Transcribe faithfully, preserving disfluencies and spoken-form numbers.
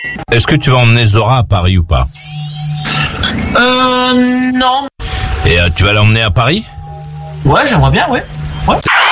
Est-ce que tu vas emmener Zora à Paris ou pas? Euh, non. Et euh, tu vas l'emmener à Paris? Ouais, j'aimerais bien, ouais. Ouais.